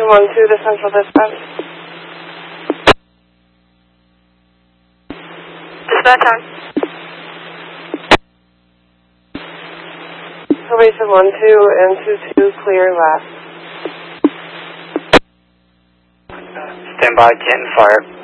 912 to Central Dispatch. Dispatch on. Probation 12 and 22 clear left. Stand by, 10 fire.